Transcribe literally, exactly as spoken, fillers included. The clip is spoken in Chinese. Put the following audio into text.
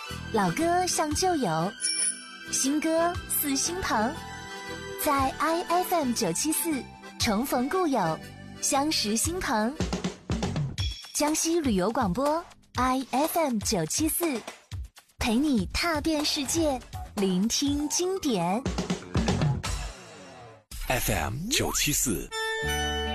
老歌像旧友，新歌似新朋，在 I F M 九七四重逢故友，相识新朋。江西旅游广播 I F M 九七四，陪你踏遍世界，聆听经典。 F M 九七四。